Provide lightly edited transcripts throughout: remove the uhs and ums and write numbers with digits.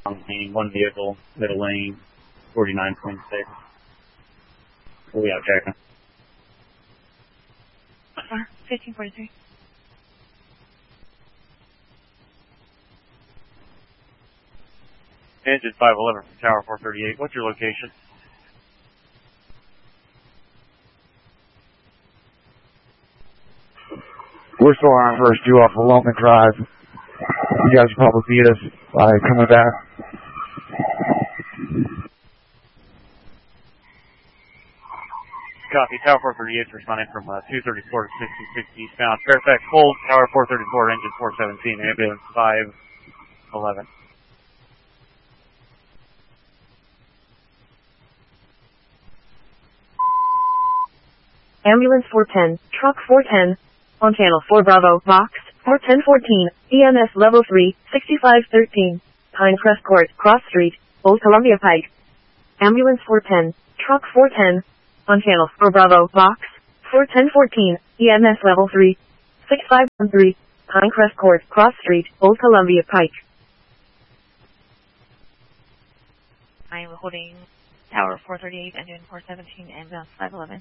lane, one vehicle, middle lane, 49.6. We'll be out checking. 1543. Engine 511 from Tower 438. What's your location? We're still on our first due off of Loma Drive. You guys probably beat us by coming back. Copy. Tower 438 responding from 234 to 66 eastbound. Fairfax hold. Tower 434, engine 417, ambulance 511. Ambulance 410, truck 410, on channel 4 Bravo, box 41014, EMS level 3, 6513, Pinecrest Court, Cross Street, Old Columbia Pike. Ambulance 410, truck 410, on channel 4 Bravo, box 41014, EMS level 3, 6513, Pinecrest Court, Cross Street, Old Columbia Pike. I am holding Tower 438, engine 417, ambulance 511.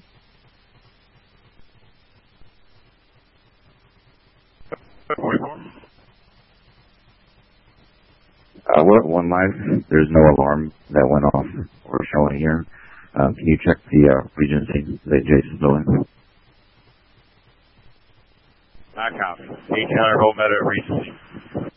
We're at 1 live. There's no alarm that went off or showing here. Can you check the Regency that Jason's building? I copy. 1800 Home Meadow Regency.